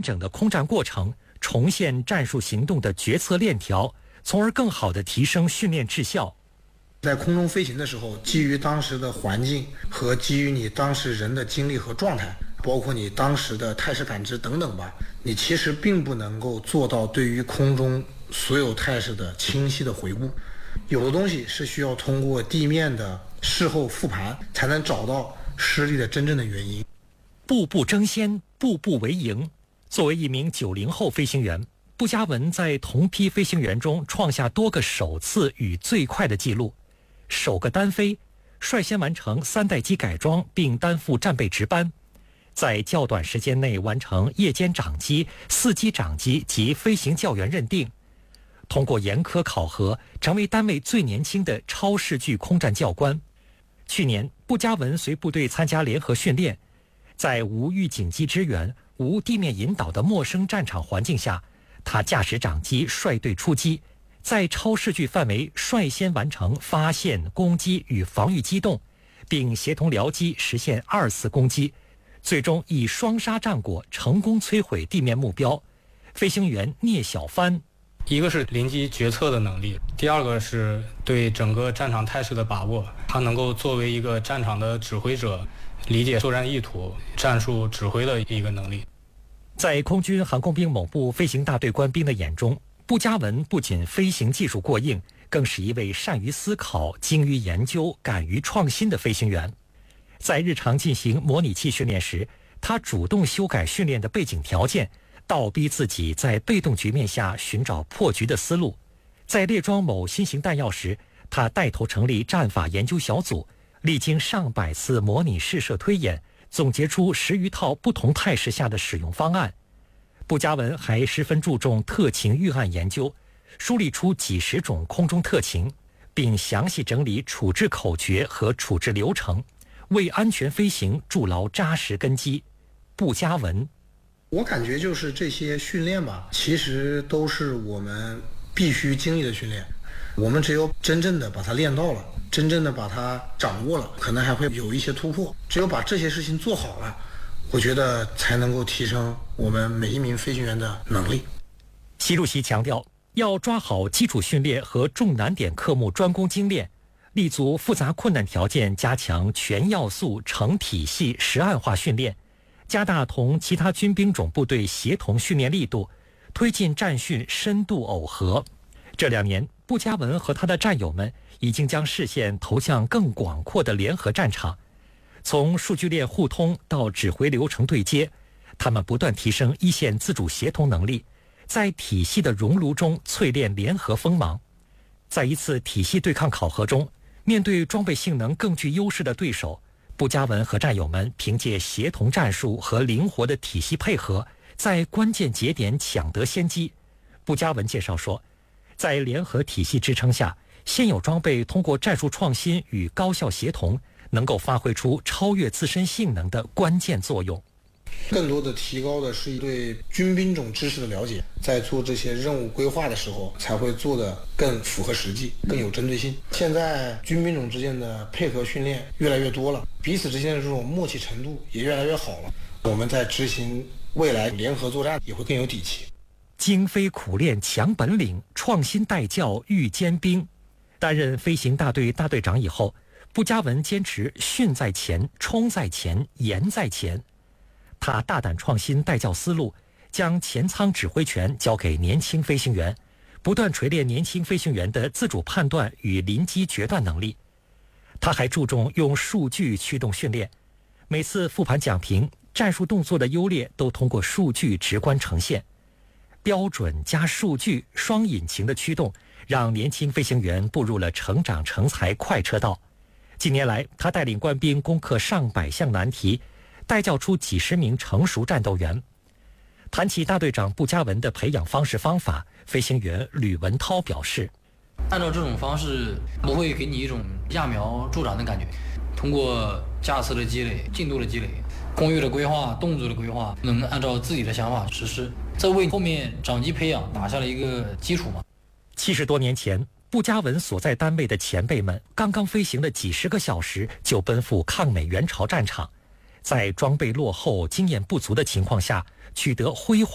整的空战过程，重现战术行动的决策链条，从而更好地提升训练质效。 在空中飞行的时候，基于当时的环境和基于你当时人的精力和状态，包括你当时的态势感知等等吧，你其实并不能够做到对于空中所有态势的清晰的回顾。有的东西是需要通过地面的事后复盘才能找到失利的真正的原因。 步步争先，步步为营。作为一名90后飞行员，步佳文在同批飞行员中创下多个首次与最快的纪录。首个单飞，率先完成3代机改装并担负战备值班，在较短时间内完成夜间长机、4机长机及飞行教员认定，通过严苛考核，成为单位最年轻的超视距空战教官。去年，步佳文随部队参加联合训练，在无预警机支援、无地面引导的陌生战场环境下，他驾驶长机率队出击，在超视距范围率先完成发现、攻击与防御机动，并协同僚机实现2次攻击，最终以双杀战果成功摧毁地面目标。飞行员聂小帆， 一个是临机决策的能力，第二个是对整个战场态势的把握，他能够作为一个战场的指挥者，理解作战意图、战术指挥的一个能力。 在空军航空兵某部飞行大队官兵的眼中，步佳文不仅飞行技术过硬，更是一位善于思考、精于研究、敢于创新的飞行员。在日常进行模拟器训练时，他主动修改训练的背景条件，倒逼自己在被动局面下寻找破局的思路。在列装某新型弹药时，他带头成立战法研究小组，历经上百次模拟试射推演，总结出10余套不同态势下的使用方案。步佳文还十分注重特情预案研究，梳理出几十种空中特情，并详细整理处置口诀和处置流程，为安全飞行筑牢扎实根基。步佳文， 我感觉就是这些训练吧，其实都是我们必须经历的训练。我们只有真正的把它练到了，真正的把它掌握了，可能还会有一些突破。只有把这些事情做好了，我觉得才能够提升我们每一名飞行员的能力。 习主席强调，要抓好基础训练和重难点科目专攻精练，立足复杂困难条件，加强全要素成体系实案化训练，加大同其他军兵种部队协同训练力度，推进战训深度耦合。这2年，步佳文和他的战友们已经将视线投向更广阔的联合战场，从数据链互通到指挥流程对接，他们不断提升一线自主协同能力，在体系的熔炉中淬炼联合锋芒。在一次体系对抗考核中，面对装备性能更具优势的对手，步佳文和战友们凭借协同战术和灵活的体系配合，在关键节点抢得先机。步佳文介绍说，在联合体系支撑下，现有装备通过战术创新与高效协同，能够发挥出超越自身性能的关键作用。 更多的提高的是对军兵种知识的了解，在做这些任务规划的时候，才会做得更符合实际，更有针对性。现在军兵种之间的配合训练越来越多了，彼此之间的这种默契程度也越来越好了。我们在执行未来联合作战也会更有底气。 精飞苦练强本领，创新带教育坚兵。担任飞行大队大队长以后，步佳文坚持训在前、冲在前、严在前。他大胆创新带教思路，将前舱指挥权交给年轻飞行员，不断锤炼年轻飞行员的自主判断与临机决断能力。他还注重用数据驱动训练，每次复盘讲评，战术动作的优劣都通过数据直观呈现。标准加数据双引擎的驱动，让年轻飞行员步入了成长成才快车道。近年来，他带领官兵攻克上百项难题，带教出几十名成熟战斗员。谈起大队长步佳文的培养方式方法，飞行员吕文涛表示， 按照这种方式不会给你一种揠苗助长的感觉，通过架次的积累、进度的积累、工艺的规划、动作的规划，能按照自己的想法实施，这为后面长机培养打下了一个基础嘛。 70多年前，步佳文所在单位的前辈们刚刚飞行了几十个小时就奔赴抗美援朝战场，在装备落后、经验不足的情况下，取得辉煌